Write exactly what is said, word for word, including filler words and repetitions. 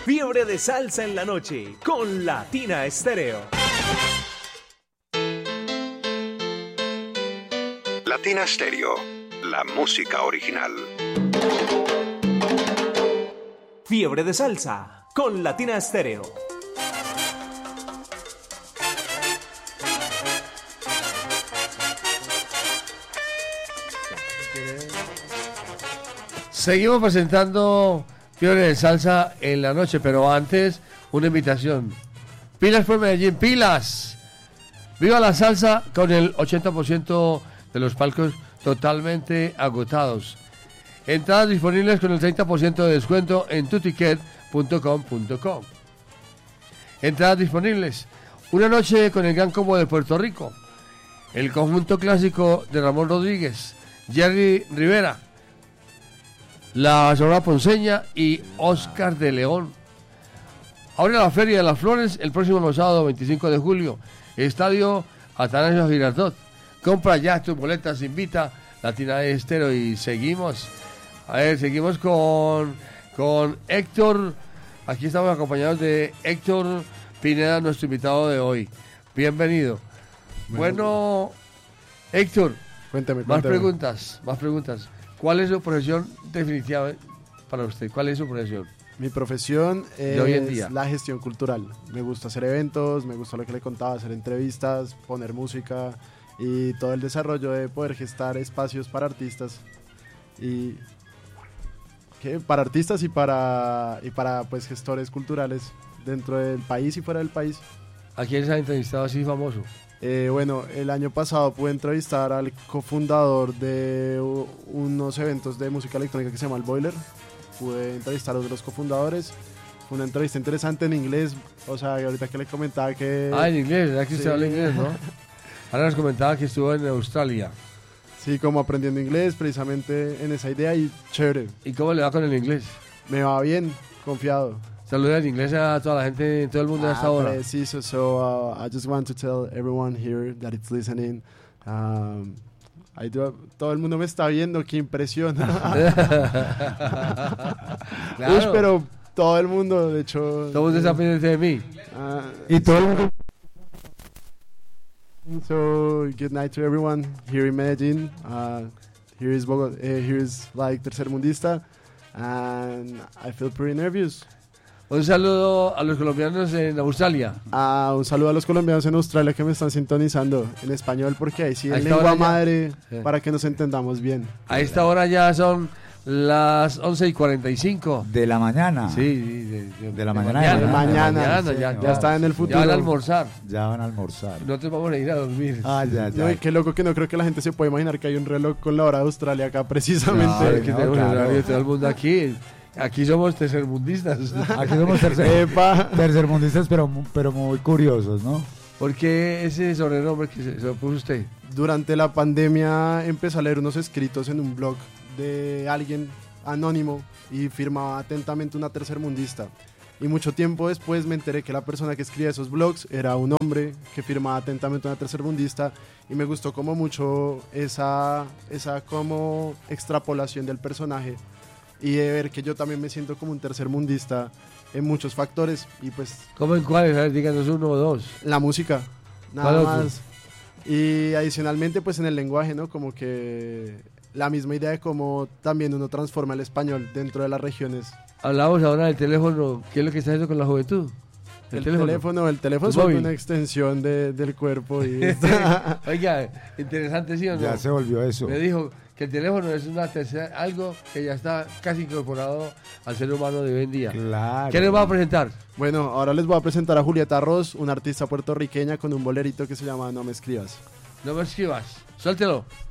Fiebre de salsa en la noche con Latina Estéreo. Latina Estéreo, la música original. Fiebre de salsa con Latina Estéreo. Seguimos presentando Fiebre de Salsa en la noche, pero antes una invitación. Pilas por Medellín, pilas. Viva la salsa con el ochenta por ciento de los palcos totalmente agotados. Entradas disponibles con el treinta por ciento de descuento en tuticket punto com punto co. Entradas disponibles. Una noche con el Gran Combo de Puerto Rico. El conjunto clásico de Ramón Rodríguez, Jerry Rivera, la Sonora Ponceña y Oscar de León. Abre la Feria de las Flores el próximo sábado veinticinco de julio. Estadio Atanasio Girardot. Compra ya tus boletas, invita Latina Estéreo y seguimos. A ver, seguimos con, con Héctor. Aquí estamos acompañados de Héctor Pineda, nuestro invitado de hoy. Bienvenido. Bueno, bueno Héctor, cuéntame, más cuéntame. preguntas, más preguntas. ¿Cuál es su profesión definitiva para usted? ¿Cuál es su profesión? Mi profesión es hoy en día. La gestión cultural. Me gusta hacer eventos, me gusta lo que le contaba, hacer entrevistas, poner música y todo el desarrollo de poder gestar espacios para artistas y ¿qué? para artistas y para y para pues gestores culturales dentro del país y fuera del país. ¿A quién se ha entrevistado así famoso? Eh, bueno, el año pasado pude entrevistar al cofundador de u- unos eventos de música electrónica que se llama El Boiler. Pude entrevistar a uno de los cofundadores. Fue una entrevista interesante en inglés. O sea, ahorita que le comentaba que... Ah, en inglés, ¿verdad que sí. usted habla inglés, no? Ahora nos comentaba que estuvo en Australia. Sí, como aprendiendo inglés, precisamente en esa idea y chévere. ¿Y cómo le va con el inglés? Me va bien, confiado. Saluda en inglés a toda la gente, todo el mundo a esta hora. Preciso, so uh, I just want to tell everyone here that it's listening. Um, I do, todo el mundo me está viendo, qué impresión. Claro. Uy, pero todo el mundo, de hecho... Todo el mundo está pendiente de mí. Uh, y todo el mundo... So, good night to everyone here in Medellín. Uh, here is Bogotá, uh, here is like Tercermundista. And I feel pretty nervous. Un saludo a los colombianos en Australia. Ah, un saludo a los colombianos en Australia que me están sintonizando en español porque ahí sí A en esta lengua hora ya- madre Sí. para que nos entendamos bien. A esta hora ya son las once y cuarenta y cinco. De la mañana. Sí, sí, de, de- De la de mañana. mañana, De mañana, mañana, sí, ya, ya ya, está en el ya futuro. van a almorzar. Ya van a almorzar. Nosotros vamos a ir a dormir. Ah, ya, ya. No, y qué loco que no creo que la gente se puede imaginar que hay un reloj con la hora de Australia acá precisamente. Claro, que no, tenemos el claro. horario de todo el mundo aquí. Aquí somos tercermundistas. Aquí somos tercer, Epa. tercermundistas, pero, mu- pero muy curiosos, ¿no? ¿Por qué ese sobrenombre que se, se lo puso usted? Durante la pandemia empecé a leer unos escritos en un blog de alguien anónimo y firmaba atentamente una tercermundista. Y mucho tiempo después me enteré que la persona que escribía esos blogs era un hombre que firmaba atentamente una tercermundista y me gustó como mucho esa, esa como extrapolación del personaje y de ver que yo también me siento como un tercermundista en muchos factores y pues ¿Cómo en cuáles? A ver, díganos uno o dos. la música, nada ¿Cuál otro? más. Y adicionalmente pues en el lenguaje, ¿no? Como que la misma idea de cómo también uno transforma el español dentro de las regiones. Hablamos ahora del teléfono. ¿Qué es lo que está haciendo con la juventud? El, teléfono, el teléfono El es solo móvil. una extensión de- del cuerpo y Oiga, interesante, ¿sí o no? Ya se volvió eso. Me dijo que el teléfono es una tercera, algo que ya está casi incorporado al ser humano de hoy en día. Claro. ¿Qué nos va a presentar? Bueno, ahora les voy a presentar a Julieta Ross, una artista puertorriqueña con un bolerito que se llama No me escribas. No me escribas. Suéltelo.